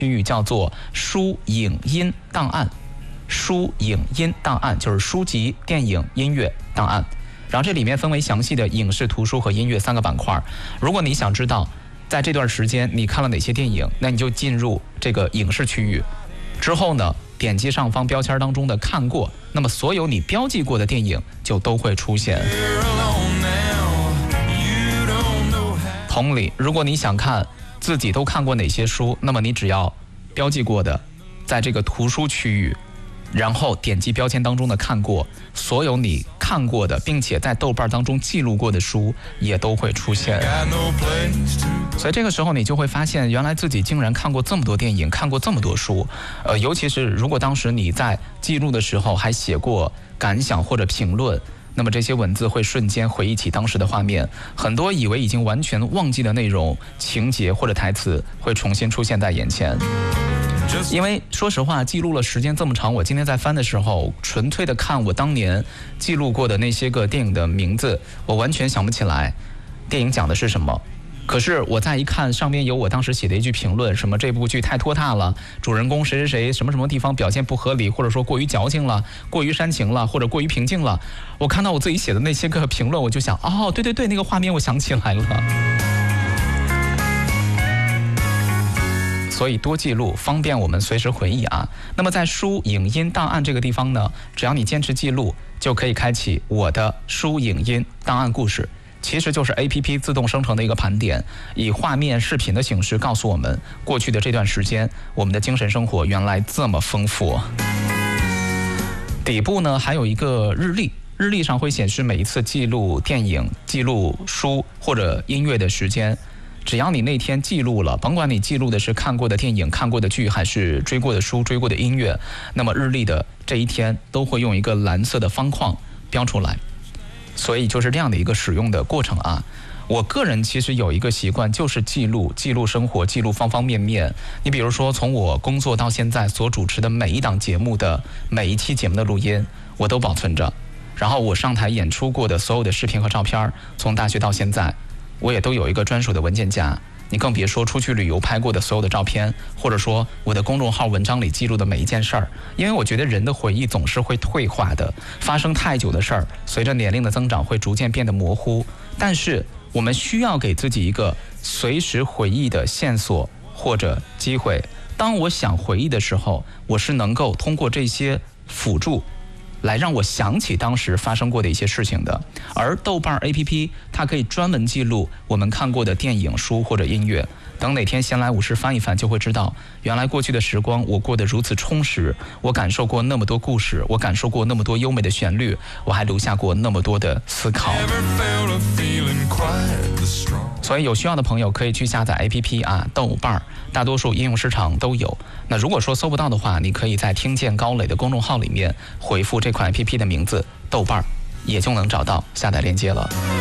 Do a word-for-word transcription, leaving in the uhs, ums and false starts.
区域叫做书影音档案，书影音档案就是书籍、电影、音乐档案。然后这里面分为详细的影视、图书和音乐三个板块。如果你想知道在这段时间你看了哪些电影，那你就进入这个影视区域，之后呢，点击上方标签当中的看过，那么所有你标记过的电影就都会出现。同理，如果你想看自己都看过哪些书，那么你只要标记过的在这个图书区域，然后点击标签当中的看过，所有你看过的并且在豆瓣当中记录过的书也都会出现。所以这个时候你就会发现，原来自己竟然看过这么多电影，看过这么多书。呃，尤其是如果当时你在记录的时候还写过感想或者评论，那么这些文字会瞬间回忆起当时的画面，很多以为已经完全忘记的内容、情节或者台词会重新出现在眼前。因为说实话，记录了时间这么长，我今天在翻的时候，纯粹的看我当年记录过的那些个电影的名字，我完全想不起来电影讲的是什么。可是我再一看，上面有我当时写的一句评论，什么这部剧太拖沓了，主人公谁谁谁什么什么地方表现不合理，或者说过于矫情了，过于煽情了，或者过于平静了。我看到我自己写的那些个评论，我就想，哦，对对对，那个画面我想起来了。所以多记录，方便我们随时回忆啊。那么在书影音档案这个地方呢，只要你坚持记录，就可以开启我的书影音档案故事。其实就是 A P P 自动生成的一个盘点，以画面、视频的形式告诉我们，过去的这段时间，我们的精神生活原来这么丰富。底部呢还有一个日历，日历上会显示每一次记录电影、记录书或者音乐的时间。只要你那天记录了，甭管你记录的是看过的电影、看过的剧，还是追过的书、追过的音乐，那么日历的这一天都会用一个蓝色的方框标出来。所以就是这样的一个使用的过程啊。我个人其实有一个习惯，就是记录记录生活，记录方方面面。你比如说，从我工作到现在所主持的每一档节目的每一期节目的录音，我都保存着。然后我上台演出过的所有的视频和照片，从大学到现在，我也都有一个专属的文件夹。你更别说出去旅游拍过的所有的照片，或者说我的公众号文章里记录的每一件事儿。因为我觉得人的回忆总是会退化的，发生太久的事儿，随着年龄的增长会逐渐变得模糊。但是我们需要给自己一个随时回忆的线索或者机会。当我想回忆的时候，我是能够通过这些辅助来让我想起当时发生过的一些事情的。而豆瓣 A P P 它可以专门记录我们看过的电影、书或者音乐。等哪天闲来无事翻一翻，就会知道原来过去的时光我过得如此充实，我感受过那么多故事，我感受过那么多优美的旋律，我还留下过那么多的思考。所以有需要的朋友可以去下载 A P P 啊，豆瓣大多数应用市场都有。那如果说搜不到的话，你可以在听见高磊的公众号里面回复这款 A P P 的名字豆瓣，也就能找到下载链接了。